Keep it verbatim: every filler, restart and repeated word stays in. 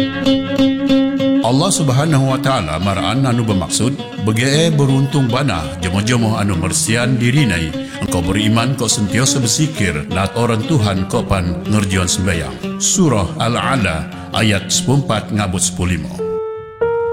Allah Subhanahu wa taala maraan anu bermaksud begae beruntung bana jemo-jemo anu mersian dirinai engkau beriman kau sentiasa bersikir lat orang Tuhan kau pan ngerjian sembayang. Surah Al-Ala ayat sepuluh empat ngabut sepuluh lima.